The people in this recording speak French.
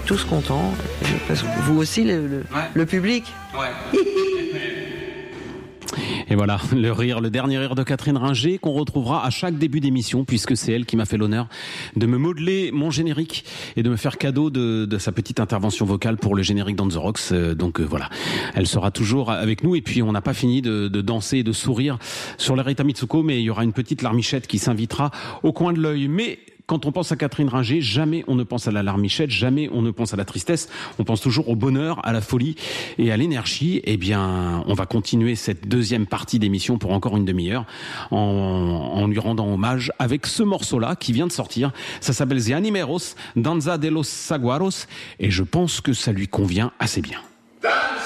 tous contents, parce que vous aussi, le public. Ouais. Et voilà, le dernier rire de Catherine Ringer qu'on retrouvera à chaque début d'émission, puisque c'est elle qui m'a fait l'honneur de me modeler mon générique et de me faire cadeau de sa petite intervention vocale pour le générique d'On The Rocks. Donc voilà, elle sera toujours avec nous. Et puis on n'a pas fini de danser et de sourire sur l'Arita Mitsuko, mais il y aura une petite larmichette qui s'invitera au coin de l'œil. Mais quand on pense à Catherine Ringer, jamais on ne pense à la larmichette, jamais on ne pense à la tristesse. On pense toujours au bonheur, à la folie et à l'énergie. Eh bien, on va continuer cette deuxième partie d'émission pour encore une demi-heure en lui rendant hommage avec ce morceau-là qui vient de sortir. Ça s'appelle The Animeros, Danza de los Saguaros, et je pense que ça lui convient assez bien.